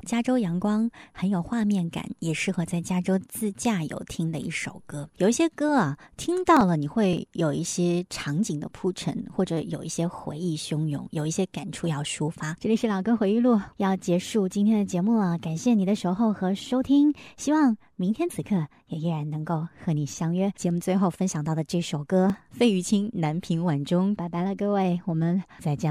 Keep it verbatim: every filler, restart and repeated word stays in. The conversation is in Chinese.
加州阳光，很有画面感，也适合在加州自驾游听的一首歌。有一些歌啊，听到了你会有一些场景的铺陈，或者有一些回忆汹涌，有一些感触要抒发。这里是老歌回忆录，要结束今天的节目了，感谢你的守候和收听，希望明天此刻也依然能够和你相约。节目最后分享到的这首歌，费玉清《南屏晚钟》，拜拜了各位，我们再见。